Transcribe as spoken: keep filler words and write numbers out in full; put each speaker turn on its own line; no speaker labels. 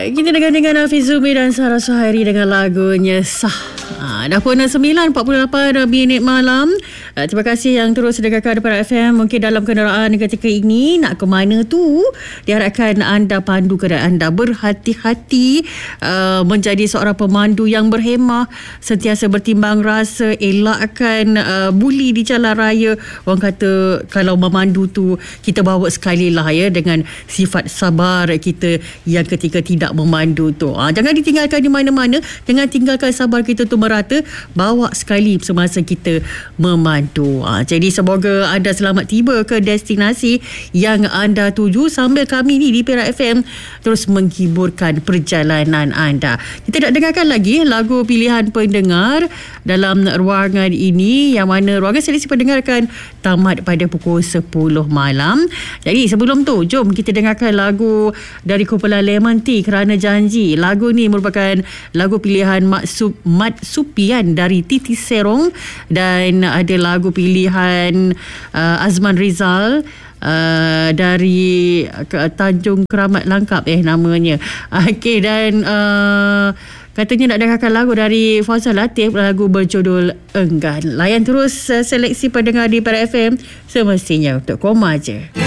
Alright, kita dengar dengan Hafiz Zumi dan Sarah Suhairi dengan lagunya Sah. Ha, dah pun sembilan empat puluh lapan minit malam. Ha, terima kasih yang terus dengarkan Para F M. Mungkin dalam kenderaan ketika ini nak ke mana tu, diharapkan anda pandu kenderaan anda berhati-hati, uh, menjadi seorang pemandu yang berhemah, sentiasa bertimbang rasa, elakkan uh, buli di jalan raya. Orang kata kalau memandu tu kita bawa sekali lah ya, dengan sifat sabar kita yang ketika tidak memandu tu. Ha, jangan ditinggalkan di mana-mana, jangan tinggalkan sabar kita tu merata, bawa sekali semasa kita memandu. Ha, jadi semoga anda selamat tiba ke destinasi yang anda tuju sambil kami ni di Perak F M terus menghiburkan perjalanan anda. Kita nak dengarkan lagi lagu pilihan pendengar dalam ruangan ini, yang mana ruangan seleksi pendengar akan tamat pada pukul sepuluh malam. Jadi sebelum tu, jom kita dengarkan lagu dari kumpulan Lemon Tea, Kerana Janji. Lagu ni merupakan lagu pilihan Mat, Sup, Mat Supian dari Titi Serong, dan ada lagu pilihan uh, Azman Rizal Uh, dari uh, Tanjung Keramat Langkap eh namanya. Okey, dan uh, katanya nak dengarkan lagu dari Fauzal Latif, lagu berjudul Enggan. Layan terus uh, seleksi pendengar di Para F M semestinya untuk koma je.